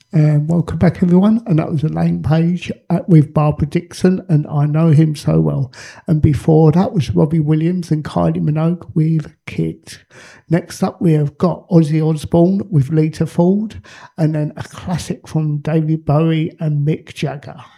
And welcome back, everyone. And that was Elaine Page with Barbara Dixon, and I Know Him So Well. And before that was Robbie Williams and Kylie Minogue with Kids. Next up, we have got Ozzy Osbourne with Lita Ford, and then a classic from David Bowie and Mick Jagger.